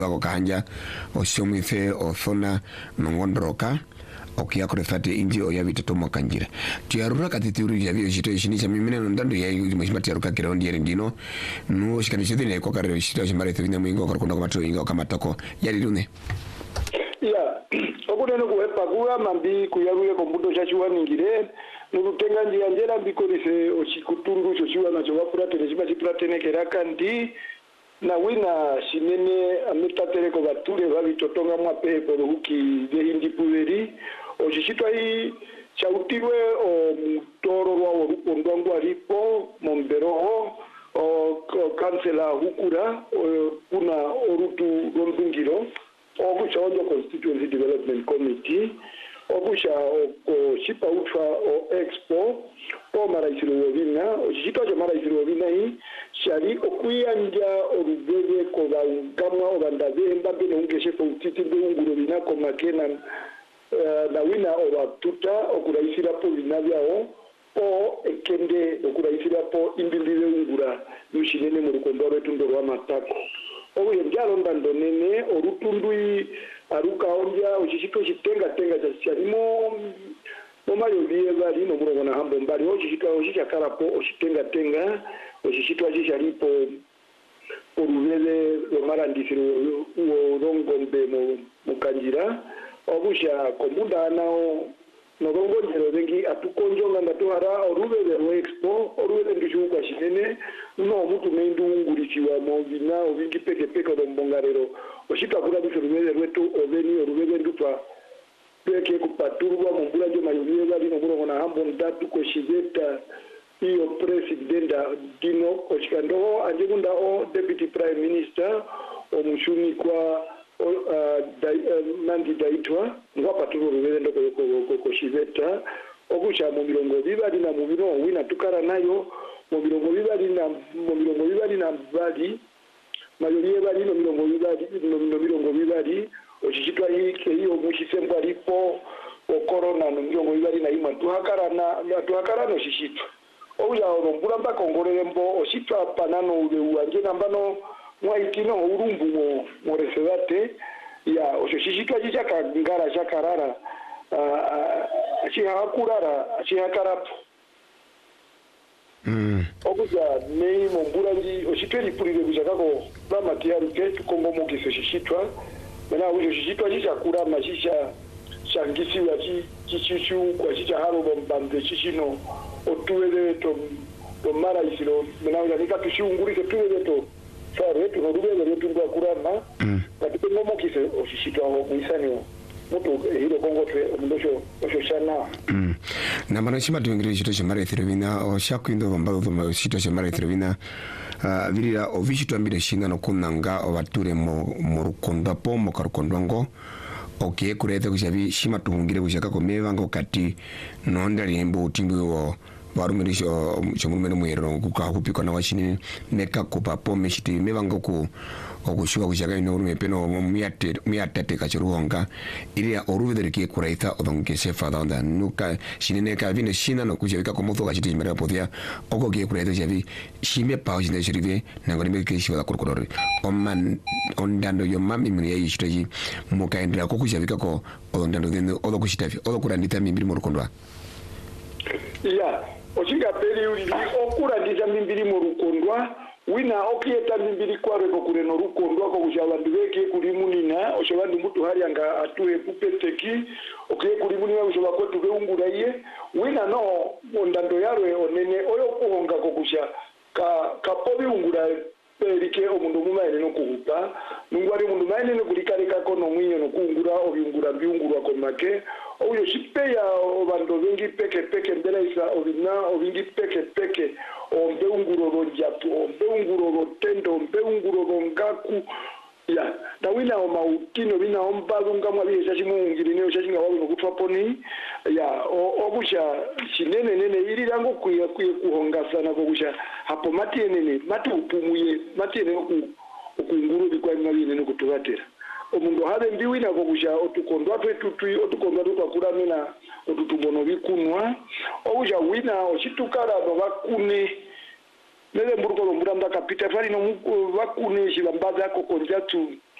ko kanja o shomife o thona nongondroka okia kurefate inji o yavi toto makanjira tiarura katituri yavi oshito shinisha mimene ndando ya mashima tiaruka kirondi yeri ndino no shikanishe ne ko karero shito shimare tuna mwingo korkonda kwa matro inga kama tako yari rune ya okudeno kuhepa kuwa mambi kuyaruye kombudo chachiwa ningire nukutenga njia njera mbikorise oshikutundu chochiwa nacho vapuratene chiba chipuratenekera kandi na wina shinene ametatereko bature babitotonga mwapepo ruhuki zehindi puveri oshishitwa hii chautirwe o mutoro rwa rukondo ngwa ripo momberoho o kansela hukura kuna orutu rondungiro okusha ojo constituency development committee okusha o shipa utwa o expo o maraisiro wovina oshishitwa jo maraisiro wovina hii shari okuyanja orubebe ko bangamwa obandaze mbambe nongeshe ko utiti ndunguro binako makena na wina obatuta okuraisira po binabyao o ekende okuraisira po imbindire ngura yushinene mu rukondo rwetundo rwa matako obuye byalo ndandonene orutundui aruka onja oshishito shitenga cyarimo momayo biye bari no murobona hambo mbari oshishito oshishakarapo oshitenga oshishitwa chisharipo orubele romarandisiro urongombe mukanjira obusha komunda nao nogongondero bengi atukonjonga ndatuhara orubele rwo expo orubele ndishuka shinene no mutu mendu ngurichiwa movina obingi peke rombongarero oshitwa kula biso rubele rwetu obeni orubele ndutwa peke kupaturwa mumbula jo mayobiye bali no murobona hambo ndatu ko shizeta iyo president dino oshikando anjegunda o deputy prime minister omushuni kwa nandi daitwa ngwapaturo rubele ndoko ko shizeta okusha mu mirongo bibali na mu biro wina tukara nayo mu mirongo bibali na bali mayoriye bali no mirongo bibali oshishitwa hiki hiyo mushisembo alipo o corona no mirongo bibali na ima tuhakara no shishitwa ouya orombura mbakongorere mbo oshitwa panano ule uanje nambano mwaitino urumbu mo reservate ya oshishitwa chichaka ngara chakarara achihakararapo okuja nei mombura nji oshitwe lipulire kuchakako bamatiaruke tukongomokiso shishitwa mena ujo shishitwa chichakura machisha shangisiwa chichichu kwa chicha haro bombambe chichino otuwele to mara isiro mena uja nika tushungurise tuwele to sare tunorubele retu ngwa kurana katipengomokiso oshishitwa muisaniwa mutu hilo kongotwe omundosho shana na mana shima tuingire shito shimara ethirevina o shakuindo bambazo shito shimara ethirevina virira ovishito ambire shinga no kunanga obature mo rukonda po mo karukondwango oke kurete kushavi shima tuungire kushaka komevango kati nonda rimbo utimbi wo varumirisho chomumene mwero kukahupikwa na washini neka kupapo meshiti mevango ku okushuka kushaka ino urume peno miatate kachiruhonga ili ya oruvederikie kuraitha odongese fada onda nuka shinene ka vine shina no kushavika komotho kachiti jimera pothia oko kie kuraitha shavi shime pao shinde shirive nangoni meke shiwa kurukorori ondando yo mami mune ya yishitoji mukaendera kukushavika ko odondando dhendo odo kushitafi odo kurandita mimbiri morukondwa ya oshinga peli ulili okurandisa mimbiri morukondwa wina okieta mimbiri kware ko kureno rukondwa ko kushabandu beke kuri munina oshabandu mutu hari anga atuhe pupeteki okiye kuri munina ushabako tubeungura iye wina no ondando yarwe onene oyo kuhonga ko kusha ka pobi ungura perike omundu mumaine no kuhupa nungwari mundu maine no kulikareka ko no mwinyo no kuungura obiungura biungura ko make oyo shipeya obando bengi peke mbele isa obina obingi peke ombe unguro ronjatu ombe unguro rotendo ombe unguro rongaku ya dawina o mautino bina ombalunga mwabiye chachimuungiri ne chachinga wawe nokutwa poni ya okusha chinene nene iri rango kuya kuhonga sana kokusha hapo matienene mati upumuye matiene okunguru bikwa ngabine nokutubatera omundu habe mbiwina kokusha otukondwa twetutui otukondwa twakuramena otutubono bikunwa okusha wina oshitukara no bakune nele mburuko lombura ndakapita fali no bakune shibambaza ko konjatu